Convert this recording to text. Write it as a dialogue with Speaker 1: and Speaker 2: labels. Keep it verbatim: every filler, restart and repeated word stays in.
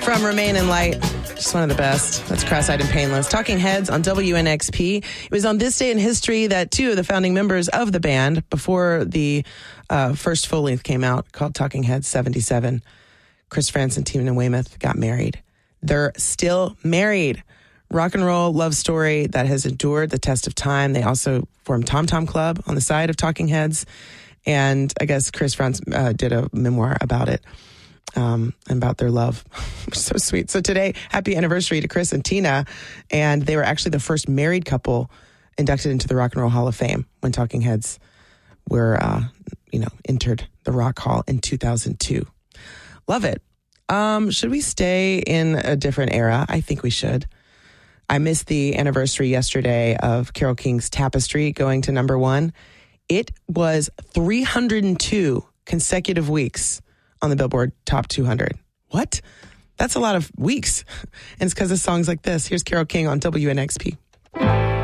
Speaker 1: from Remain in Light. Just one of the best. That's Cross-Eyed and Painless. Talking Heads on W N X P. It was on this day in history that two of the founding members of the band, before the uh, first full length came out, called Talking Heads seventy-seven, Chris Frantz and Tina Weymouth, got married. They're still married. Rock and roll love story that has endured the test of time. They also formed Tom Tom Club on the side of Talking Heads. And I guess Chris Frantz uh, did a memoir about it. Um, and about their love. So sweet. So today, happy anniversary to Chris and Tina. And they were actually the first married couple inducted into the Rock and Roll Hall of Fame when Talking Heads were, uh, you know, entered the Rock Hall in two thousand two. Love it. Um, should we stay in a different era? I think we should. I missed the anniversary yesterday of Carole King's Tapestry going to number one. It was three hundred two consecutive weeks on the Billboard Top two hundred. What? That's a lot of weeks. And it's because of songs like this. Here's Carole King on W N X P.